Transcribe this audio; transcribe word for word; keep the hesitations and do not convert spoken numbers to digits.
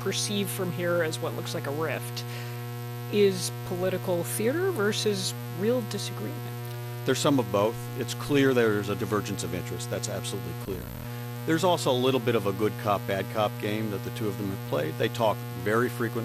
perceive from here as what looks like a rift is political theater versus real disagreement. There's some of both. It's clear there's a divergence of interest. That's absolutely clear. There's also a little bit of a good cop, bad cop game that the two of them have played. They talk very frequently.